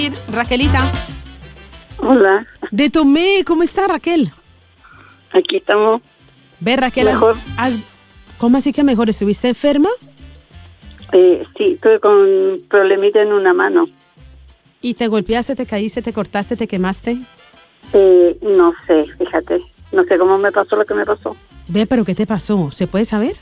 Raquelita. Hola. De Tomé, ¿cómo está Raquel? Aquí estamos. Ve, Raquel, mejor. ¿Cómo así que mejor? ¿Estuviste enferma? Sí, estuve con problemita en una mano. ¿Y te golpeaste, te caíste, te cortaste, te quemaste? No sé, fíjate. No sé cómo me pasó lo que me pasó. Ve, ¿pero qué te pasó? ¿Se puede saber?